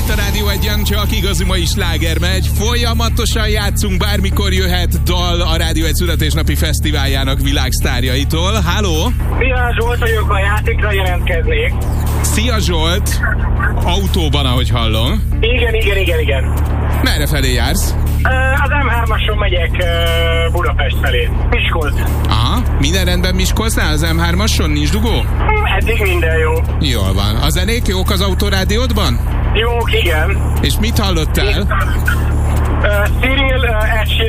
Itt a Rádió Egyen csak igazi mai sláger megy. Folyamatosan játszunk, bármikor jöhet dal a Rádió Egy születésnapi fesztiváljának világsztárjaitól. Halló! Szia, Zsolt vagyok, a játékra jelentkeznék. Szia Zsolt! Autóban, ahogy hallom. Igen. Merre felé jársz? Az M3-ason megyek Budapest felé. Miskolc. Aha, minden rendben Miskolcnál az M3-ason? Nincs dugó? Eddig minden jó. Jól van. A zenék jók az autorádiódban? Jók, igen. És mit hallottál? Cyril,